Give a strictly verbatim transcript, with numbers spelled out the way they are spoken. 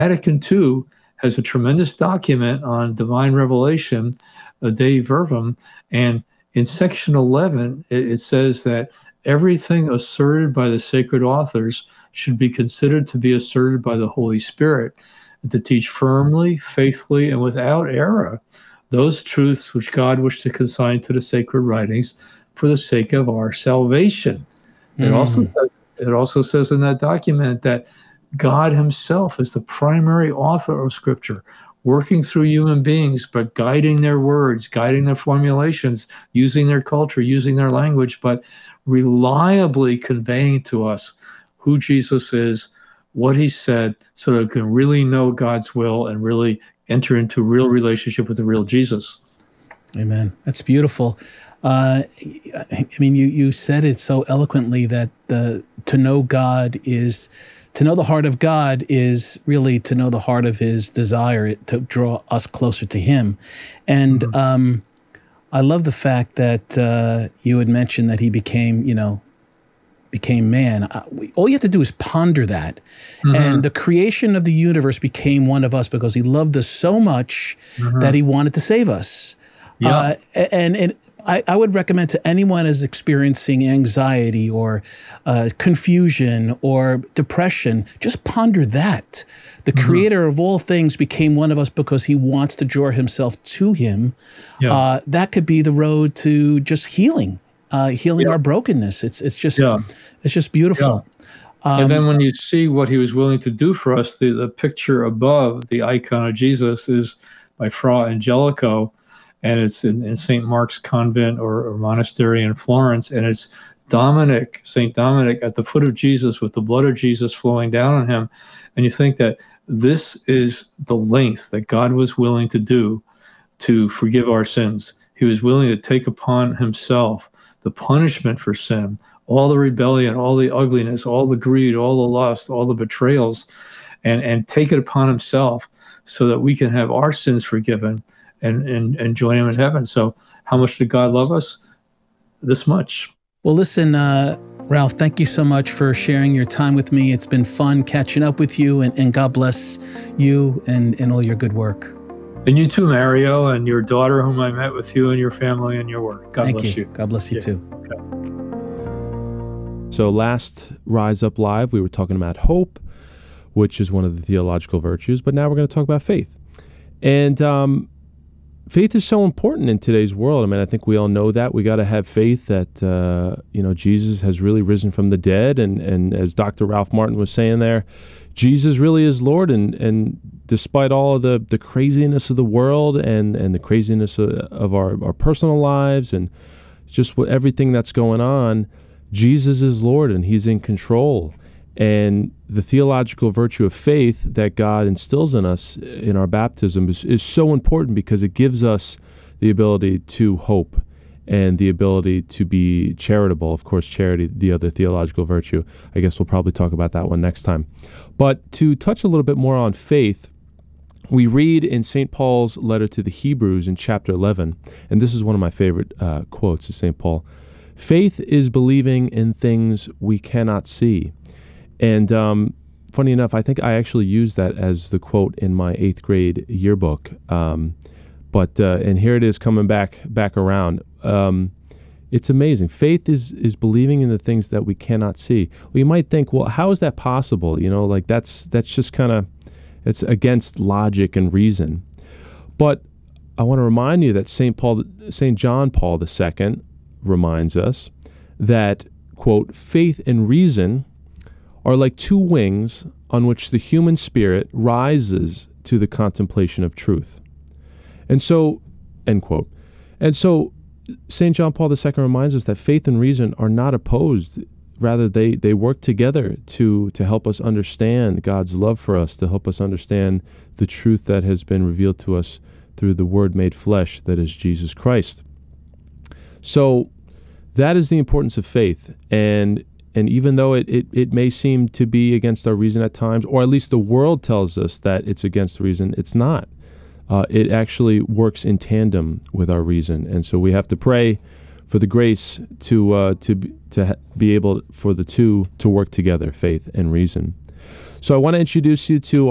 Vatican two has a tremendous document on divine revelation, uh, Dei Verbum, and in section eleven, it, it says that everything asserted by the sacred authors should be considered to be asserted by the Holy Spirit, to teach firmly, faithfully, and without error those truths which God wished to consign to the sacred writings for the sake of our salvation. Mm. It also says, it also says in that document that God himself is the primary author of Scripture, working through human beings, but guiding their words, guiding their formulations, using their culture, using their language, but reliably conveying to us who Jesus is, what he said, so that we can really know God's will and really enter into real relationship with the real Jesus. Amen. That's beautiful. Uh, I mean, you, you said it so eloquently that the to know God is, to know the heart of God is really to know the heart of his desire to draw us closer to him. And mm-hmm. um, I love the fact that uh, you had mentioned that he became, you know, became man. Uh, we, all you have to do is ponder that. Mm-hmm. And the creation of the universe became one of us because he loved us so much mm-hmm. that he wanted to save us. Yeah. Uh, and and I, I would recommend to anyone who's experiencing anxiety or uh, confusion or depression, just ponder that. The mm-hmm. creator of all things became one of us because he wants to draw himself to him. Yeah. Uh, that could be the road to just healing. Uh, healing yeah. our brokenness. It's it's just yeah. it's just beautiful. Yeah. Um, and then when you see what he was willing to do for us, the, the picture above the icon of Jesus is by Fra Angelico, and it's in, in Saint Mark's convent or, or monastery in Florence, and it's Dominic, Saint Dominic at the foot of Jesus with the blood of Jesus flowing down on him. And you think that this is the length that God was willing to do to forgive our sins. He was willing to take upon himself the punishment for sin, all the rebellion, all the ugliness, all the greed, all the lust, all the betrayals, and, and take it upon himself so that we can have our sins forgiven and, and, and join him in heaven. So how much did God love us? This much. Well, listen, uh, Ralph, thank you so much for sharing your time with me. It's been fun catching up with you, and, and God bless you and, and all your good work. And you too, Mario, and your daughter, whom I met with you and your family and your work. God Thank bless you. you. God bless you yeah. too. Okay. So last Rise Up Live, we were talking about hope, which is one of the theological virtues, but now we're going to talk about faith. And um, faith is so important in today's world. I mean, I think we all know that. We got to have faith that, uh, you know, Jesus has really risen from the dead. And, and as Doctor Ralph Martin was saying there, Jesus really is Lord, and, and despite all of the, the craziness of the world and, and the craziness of, of our, our personal lives and just what, everything that's going on, Jesus is Lord and he's in control. And the theological virtue of faith that God instills in us in our baptism is, is so important because it gives us the ability to hope and the ability to be charitable. Of course, charity, the other theological virtue. I guess we'll probably talk about that one next time. But to touch a little bit more on faith, we read in Saint Paul's letter to the Hebrews in chapter eleven, and this is one of my favorite uh, quotes of Saint Paul, "Faith is believing in things we cannot see." And um, funny enough, I think I actually used that as the quote in my eighth grade yearbook. Um, but uh, and here it is coming back back around. Um, it's amazing. Faith is is believing in the things that we cannot see. Well, you might think, well, how is that possible? You know, like that's that's just kind of, it's against logic and reason. But I want to remind you that Saint Paul, Saint John Paul the Second reminds us that, quote, faith and reason are like two wings on which the human spirit rises to the contemplation of truth. And so, end quote. And so Saint John Paul the Second reminds us that faith and reason are not opposed. Rather, they, they work together to, to help us understand God's love for us, to help us understand the truth that has been revealed to us through the Word made flesh, that is Jesus Christ. So that is the importance of faith. And and even though it, it, it may seem to be against our reason at times, or at least the world tells us that it's against reason, it's not. Uh, it actually works in tandem with our reason. And so we have to pray for the grace to uh, to to be able for the two to work together, faith and reason. So I want to introduce you to